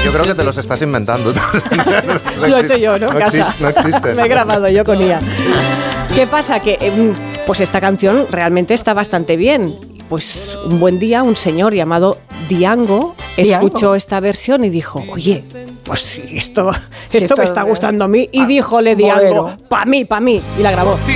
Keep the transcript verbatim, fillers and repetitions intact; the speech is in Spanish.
yo creo que te los estás inventando. No Lo he hecho yo, ¿no? No, Casa. existe, no existe. Me he grabado yo con I A. ¿Qué pasa? Que eh, pues esta canción realmente está bastante bien. Pues un buen día un señor llamado Diango escuchó Diango. esta versión y dijo, oye, pues sí, esto, esto, esto me está es- gustando a mí. Y ah, díjole Diango, bolero. pa' mí, pa' mí. Y la grabó.